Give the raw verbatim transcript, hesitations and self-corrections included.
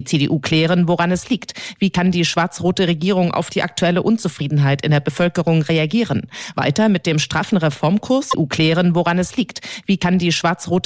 C D U klären, woran es liegt. Wie kann die schwarz-rote Regierung auf die aktuelle Unzufriedenheit in der Bevölkerung reagieren? Weiter mit dem straffen Reformkurs. C D U klären, woran es liegt. Wie kann die schwarz-rote